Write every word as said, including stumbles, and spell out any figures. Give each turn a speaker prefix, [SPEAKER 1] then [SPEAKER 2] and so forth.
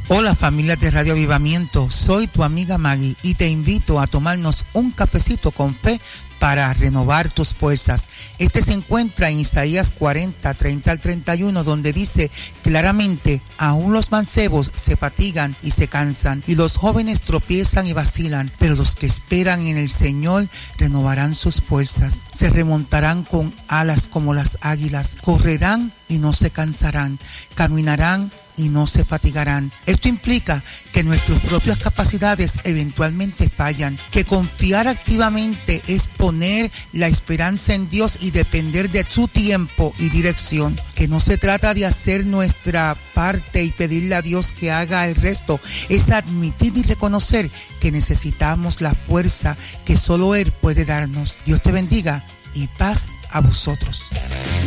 [SPEAKER 1] Hola familia de Radio Avivamiento, soy tu amiga Maggie y te invito a tomarnos un cafecito con fe para renovar tus fuerzas. Este se encuentra en Isaías cuarenta, treinta al treinta y uno, donde dice claramente: aún los mancebos se fatigan y se cansan, y los jóvenes tropiezan y vacilan, pero los que esperan en el Señor renovarán sus fuerzas, se remontarán con alas como las águilas, correrán y no se cansarán, caminarán y no se fatigarán. Esto implica que nuestras propias capacidades eventualmente fallan, que confiar activamente es poner la esperanza en Dios y depender de su tiempo y dirección, que no se trata de hacer nuestra parte y pedirle a Dios que haga el resto, es admitir y reconocer que necesitamos la fuerza que solo Él puede darnos. Dios te bendiga y paz a vosotros.